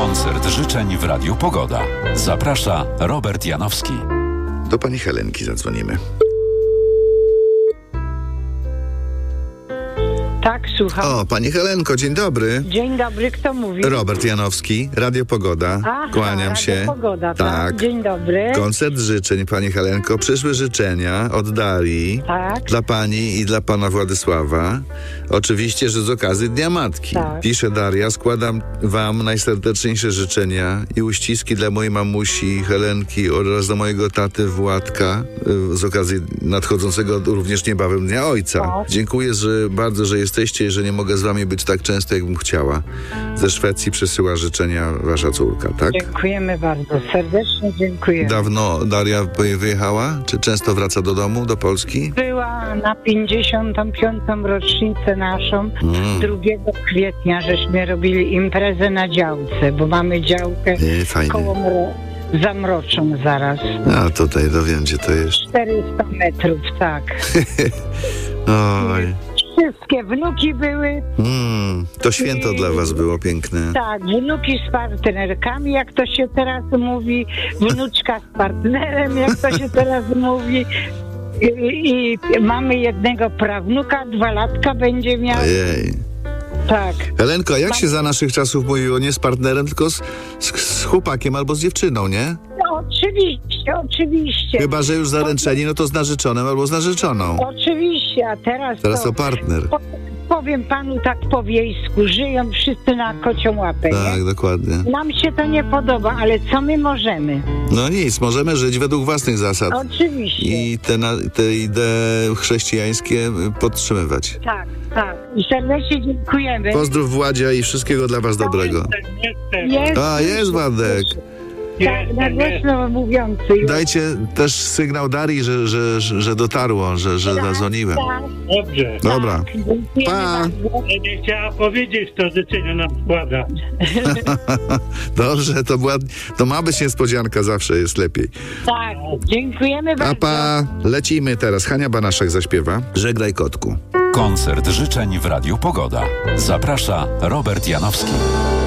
Koncert życzeń w Radiu Pogoda. Zaprasza Robert Janowski. Do pani Helenki zadzwonimy. Tak, słucham. O, pani Helenko, dzień dobry. Dzień dobry, kto mówi? Robert Janowski, Radio Pogoda. Aha, Kłaniam Radio się. Pogoda, tak. Dzień dobry. Koncert życzeń, pani Helenko. Przyszły życzenia od Darii. Tak. Dla pani i dla pana Władysława. Oczywiście, że z okazji Dnia Matki. Tak. Pisze Daria, składam wam najserdeczniejsze życzenia i uściski dla mojej mamusi Helenki oraz dla mojego taty Władka z okazji nadchodzącego również niebawem Dnia Ojca. Tak. Dziękuję bardzo, że jesteście i że nie mogę z wami być tak często, jakbym chciała. Ze Szwecji przesyła życzenia wasza córka, tak? Dziękujemy bardzo, serdecznie dziękuję. Dawno Daria wyjechała? Czy często wraca do domu, do Polski? Była na 55. rocznicę naszą, 2 kwietnia, żeśmy robili imprezę na działce, bo mamy działkę Fajnie. koło Zamroczą zaraz. A tutaj, dowiem, gdzie to jest. 400 metrów, tak. Oj. Wszystkie wnuki były. To święto dla was było piękne. Tak, wnuki z partnerkami, jak to się teraz mówi, wnuczka z partnerem, jak to się teraz mówi. I mamy jednego prawnuka, 2 latka będzie miał. Ojej. Tak. Helenko, a jak się za naszych czasów mówiło? Nie z partnerem, tylko z chłopakiem albo z dziewczyną, nie? No, oczywiście. Chyba że już zaręczeni, no to z narzeczonym albo z narzeczoną. Oczywiście, a teraz to partner. Powiem panu tak po wiejsku, żyją wszyscy na kocią łapę, Tak, nie? dokładnie. Nam się to nie podoba, ale co my możemy? No nic, możemy żyć według własnych zasad. Oczywiście. I te idee chrześcijańskie podtrzymywać. Tak. I serdecznie dziękujemy. Pozdrów Władzia i wszystkiego dla was dobrego. Jest Władek. Tak, na głośno mówiący. Dajcie też sygnał Darii, że dotarło, że zadzwoniłem. Tak. Dobrze. Dobra. Dziękujemy Pa. bardzo. Nie chciała powiedzieć, to życzenia nam składa. Dobrze, to ma być niespodzianka, zawsze jest lepiej. Tak, dziękujemy bardzo. Pa. Lecimy teraz. Hania Banaszak zaśpiewa. Żegnaj kotku. Koncert życzeń w Radiu Pogoda. Zaprasza Robert Janowski.